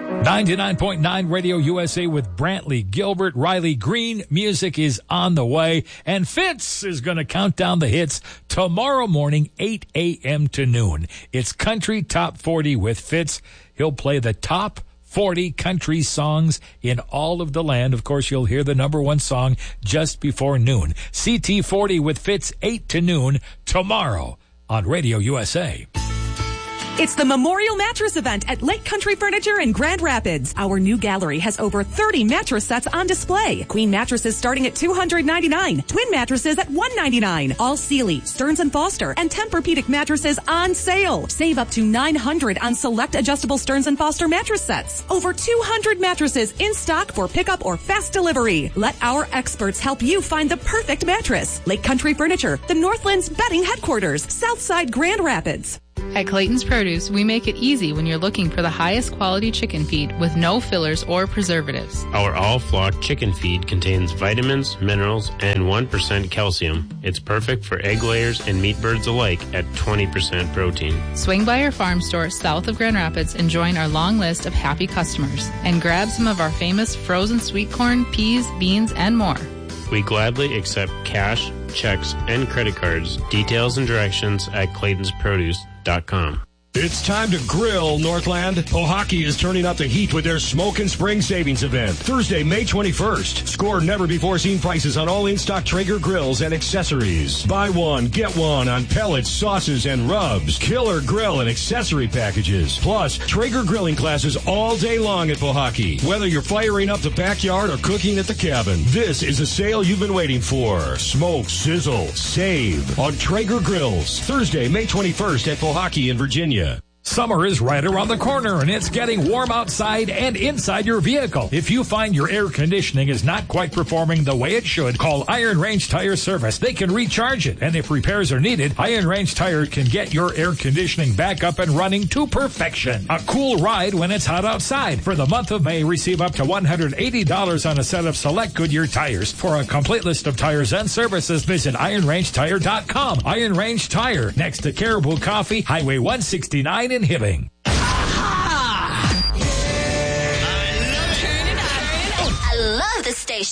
99.9 Radio USA with Brantley Gilbert, Riley Green. Music is on the way, and Fitz is going to count down the hits tomorrow morning, 8 a.m. to noon. It's Country Top 40 with Fitz. He'll play the top 40 country songs in all of the land. Of course, you'll hear the number one song just before noon. CT40 with Fitz, 8 to noon tomorrow on Radio USA. It's the Memorial Mattress Event at Lake Country Furniture in Grand Rapids. Our new gallery has over 30 mattress sets on display. Queen mattresses starting at $299. Twin mattresses at $199. All Sealy, Stearns & Foster, and Tempur-Pedic mattresses on sale. Save up to $900 on select adjustable Stearns & Foster mattress sets. Over 200 mattresses in stock for pickup or fast delivery. Let our experts help you find the perfect mattress. Lake Country Furniture, the Northland's bedding headquarters, Southside Grand Rapids. At Clayton's Produce, we make it easy when you're looking for the highest quality chicken feed with no fillers or preservatives. Our all-flock chicken feed contains vitamins, minerals, and 1% calcium. It's perfect for egg layers and meat birds alike at 20% protein. Swing by our farm store south of Grand Rapids and join our long list of happy customers. And grab some of our famous frozen sweet corn, peas, beans, and more. We gladly accept cash, checks, and credit cards. Details and directions at Clayton'sProduce.com. It's time to grill, Northland. Pohaki is turning up the heat with their Smoke and Spring Savings event. Thursday, May 21st. Score never-before-seen prices on all in-stock Traeger grills and accessories. Buy one, get one on pellets, sauces, and rubs. Killer grill and accessory packages. Plus, Traeger grilling classes all day long at Pohaki. Whether you're firing up the backyard or cooking at the cabin, this is a sale you've been waiting for. Smoke, sizzle, save on Traeger grills. Thursday, May 21st at Pohaki in Virginia. Summer is right around the corner, and it's getting warm outside and inside your vehicle. If you find your air conditioning is not quite performing the way it should, call Iron Range Tire Service. They can recharge it, and if repairs are needed, Iron Range Tire can get your air conditioning back up and running to perfection. A cool ride when it's hot outside. For the month of May, receive up to $180 on a set of select Goodyear tires. For a complete list of tires and services, visit IronRangeTire.com. Iron Range Tire, next to Caribou Coffee, Highway 169 in Hibbing. I love the station.